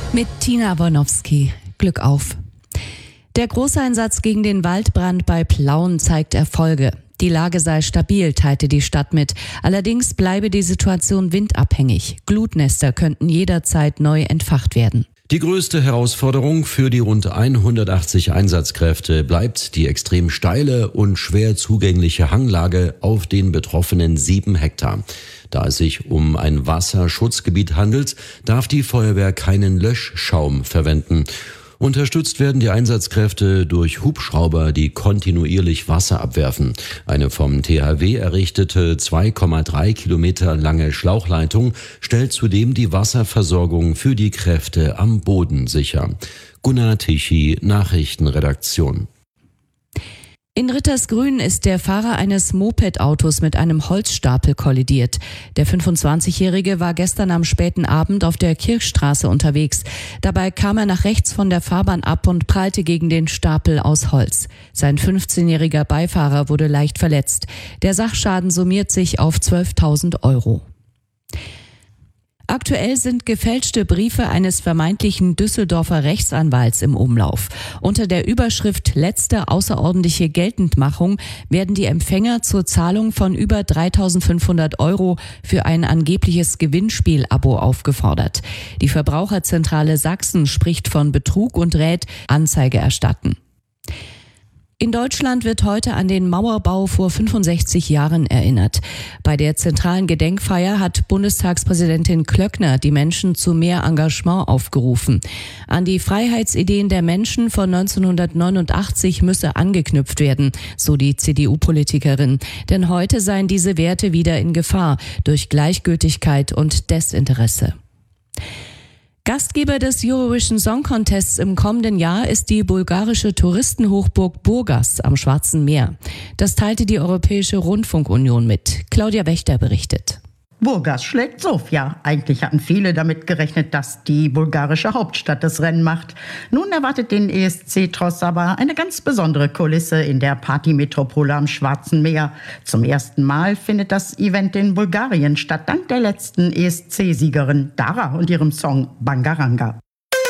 Mit Tina Bornowski. Glück auf. Der Großeinsatz gegen den Waldbrand bei Plauen zeigt Erfolge. Die Lage sei stabil, teilte die Stadt mit. Allerdings bleibe die Situation windabhängig. Glutnester könnten jederzeit neu entfacht werden. Die größte Herausforderung für die rund 180 Einsatzkräfte bleibt die extrem steile und schwer zugängliche Hanglage auf den betroffenen 7 Hektar. Da es sich um ein Wasserschutzgebiet handelt, darf die Feuerwehr keinen Löschschaum verwenden. Unterstützt werden die Einsatzkräfte durch Hubschrauber, die kontinuierlich Wasser abwerfen. Eine vom THW errichtete 2,3 Kilometer lange Schlauchleitung stellt zudem die Wasserversorgung für die Kräfte am Boden sicher. Gunnar Tichy, Nachrichtenredaktion. In Rittersgrün ist der Fahrer eines Moped-Autos mit einem Holzstapel kollidiert. Der 25-Jährige war gestern am späten Abend auf der Kirchstraße unterwegs. Dabei kam er nach rechts von der Fahrbahn ab und prallte gegen den Stapel aus Holz. Sein 15-jähriger Beifahrer wurde leicht verletzt. Der Sachschaden summiert sich auf 12.000 Euro. Aktuell sind gefälschte Briefe eines vermeintlichen Düsseldorfer Rechtsanwalts im Umlauf. Unter der Überschrift Letzte außerordentliche Geltendmachung werden die Empfänger zur Zahlung von über 3.500 Euro für ein angebliches Gewinnspiel-Abo aufgefordert. Die Verbraucherzentrale Sachsen spricht von Betrug und rät, Anzeige erstatten. In Deutschland wird heute an den Mauerbau vor 65 Jahren erinnert. Bei der zentralen Gedenkfeier hat Bundestagspräsidentin Klöckner die Menschen zu mehr Engagement aufgerufen. An die Freiheitsideen der Menschen von 1989 müsse angeknüpft werden, so die CDU-Politikerin. Denn heute seien diese Werte wieder in Gefahr durch Gleichgültigkeit und Desinteresse. Gastgeber des Eurovision Song Contests im kommenden Jahr ist die bulgarische Touristenhochburg Burgas am Schwarzen Meer. Das teilte die Europäische Rundfunkunion mit. Claudia Wächter berichtet. Burgas schlägt Sofia. Eigentlich hatten viele damit gerechnet, dass die bulgarische Hauptstadt das Rennen macht. Nun erwartet den ESC-Tross aber eine ganz besondere Kulisse in der Partymetropole am Schwarzen Meer. Zum ersten Mal findet das Event in Bulgarien statt, dank der letzten ESC-Siegerin Dara und ihrem Song Bangaranga.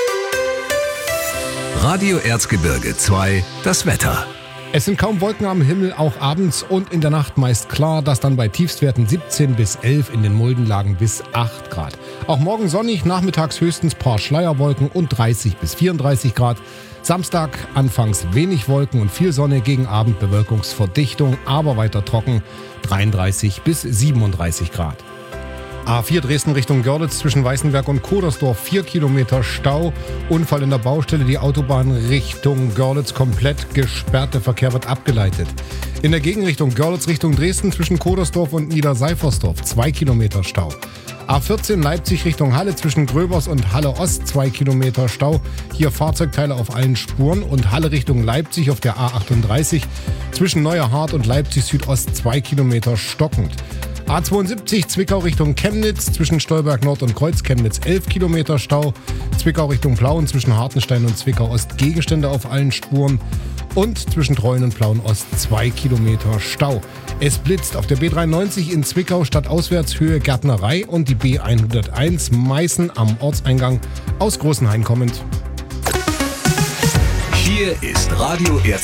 Radio Erzgebirge 2, das Wetter. Es sind kaum Wolken am Himmel, auch abends und in der Nacht meist klar, das dann bei Tiefstwerten 17 bis 11, in den Muldenlagen bis 8 Grad. Auch morgen sonnig, nachmittags höchstens paar Schleierwolken und 30 bis 34 Grad. Samstag anfangs wenig Wolken und viel Sonne, gegen Abend Bewölkungsverdichtung, aber weiter trocken, 33 bis 37 Grad. A4 Dresden Richtung Görlitz zwischen Weißenberg und Kodersdorf 4 Kilometer Stau. Unfall in der Baustelle, die Autobahn Richtung Görlitz komplett gesperrt, der Verkehr wird abgeleitet. In der Gegenrichtung Görlitz Richtung Dresden zwischen Kodersdorf und Niederseifersdorf 2 Kilometer Stau. A14 Leipzig Richtung Halle zwischen Gröbers und Halle Ost 2 Kilometer Stau. Hier Fahrzeugteile auf allen Spuren und Halle Richtung Leipzig auf der A38 zwischen Neuerhardt und Leipzig Südost 2 Kilometer stockend. A72 Zwickau Richtung Chemnitz zwischen Stolberg Nord und Kreuz Chemnitz 11 Kilometer Stau. Zwickau Richtung Plauen zwischen Hartenstein und Zwickau Ost Gegenstände auf allen Spuren. Und zwischen Treuen und Plauen Ost 2 Kilometer Stau. Es blitzt auf der B93 in Zwickau stadtauswärts Höhe Gärtnerei und die B101 Meißen am Ortseingang aus Großenhain kommend. Hier ist Radio